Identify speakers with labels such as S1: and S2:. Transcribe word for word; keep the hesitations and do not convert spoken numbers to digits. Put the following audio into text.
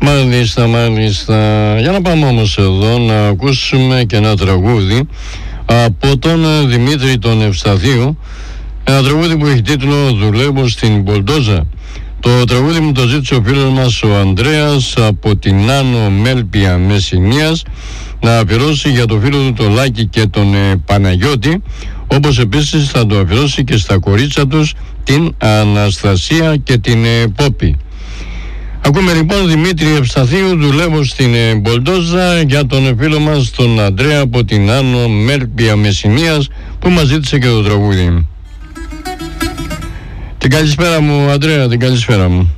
S1: Μάλιστα, μάλιστα. Για να πάμε όμως εδώ να ακούσουμε και ένα τραγούδι από τον Δημήτρη τον Ευσταθίου. Ένα τραγούδι που έχει τίτλο «Δουλεύω στην Πολτόζα». Το τραγούδι μου το ζήτησε ο φίλος μας ο Ανδρέας από την Άνω Μέλπια Μεσσηνίας να αφιερώσει για το φίλο του το Λάκη και τον ε, Παναγιώτη, όπως επίσης θα το αφιερώσει και στα κορίτσια τους, την Αναστασία και την ε, Πόπη. Ακούμε λοιπόν Δημήτρη Ευσταθίου, «Δουλεύω στην ε, Πολτόζα», για τον φίλο μας τον Ανδρέα από την Άνω Μέλπια Μεσσηνίας που μας ζήτησε και το τραγούδι. Την καλησπέρα μου Ανδρέα, την καλησπέρα μου.